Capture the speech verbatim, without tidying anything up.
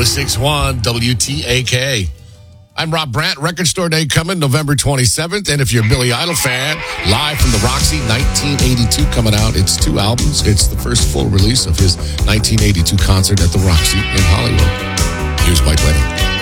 oh six point one W T A K. I'm Rob Brandt. Record Store Day coming November twenty-seventh. And if you're a Billy Idol fan, live from the Roxy, nineteen eighty-two coming out. It's two albums. It's the first full release of his nineteen eighty-two concert at the Roxy in Hollywood. Here's Mike Lennon.